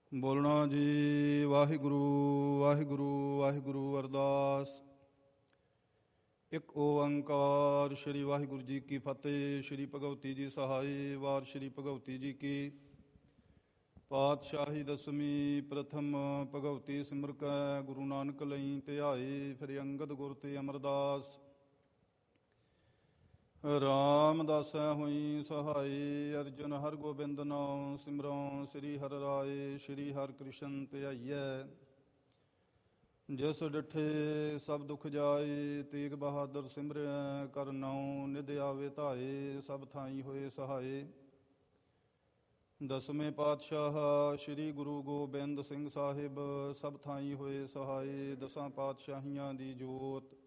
ਬੋਲਣਾ ਜੀ। ਵਾਹਿਗੁਰੂ ਵਾਹਿਗੁਰੂ ਵਾਹਿਗੁਰੂ ਅਰਦਾਸ। ਇੱਕ ਓੰਕਾਰ ਸ਼੍ਰੀ ਵਾਹਿਗੁਰੂ ਜੀ ਕੀ ਫਤਿਹ। ਸ਼੍ਰੀ ਭਗਵਤੀ ਜੀ ਸਹਾਈ ਵਾਰ ਸ਼੍ਰੀ ਭਗਵਤੀ ਜੀ ਕੀ ਪਾਤਸ਼ਾਹੀ ਦਸਵੀਂ ਪ੍ਰਥਮ ਭਗਵਤੀ ਸਿਮਰ ਕੈ ਗੁਰੂ ਨਾਨਕ ਲਈ ਧਿਆਏ। ਫਿਰ ਅੰਗਦ ਗੁਰ ਤੇ ਅਮਰਦਾਸ ਰਾਮਦਾਸੈ ਹੋਈ ਸਹਾਈ। ਅਰਜੁਨ ਹਰ ਗੋਬਿੰਦ ਨਾਮ ਸਿਮਰਉ ਸ੍ਰੀ ਹਰਿ ਰਾਏ। ਸ਼੍ਰੀ ਹਰਿ ਕ੍ਰਿਸ਼ਨ ਧਿਆਈਐ ਜਿਸ ਡਿਠੇ ਸਭ ਦੁਖ ਜਾਏ। ਤੇਗ ਬਹਾਦਰ ਸਿਮਰਿਐ ਕਰ ਨਾਉ ਨਿਧ ਆਵੇ ਧਾਏ। ਸਭ ਥਾਈ ਹੋਏ ਸਹਾਏ। ਦਸਵੇਂ ਪਾਤਸ਼ਾਹ ਸ਼੍ਰੀ ਗੁਰੂ ਗੋਬਿੰਦ ਸਿੰਘ ਸਾਹਿਬ ਸਭ ਥਾਈ ਹੋਏ ਸਹਾਏ। ਦਸਾਂ ਪਾਤਸ਼ਾਹੀਆਂ ਦੀ ਜੋਤ